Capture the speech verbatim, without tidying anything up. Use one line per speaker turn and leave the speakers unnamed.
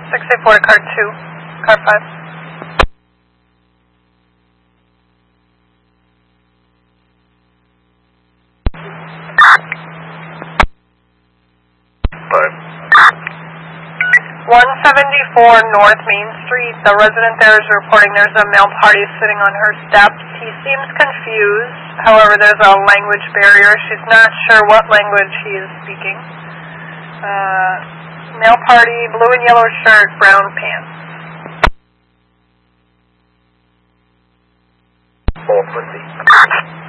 six eight four to car two, car five.
Five.
one seventy-four North Main Street. The resident there is reporting there's a male party sitting on her steps. He seems confused. However, there's a language barrier. She's not sure what language he is speaking. Uh, male party, blue and yellow shirt, brown pants.
All twenty.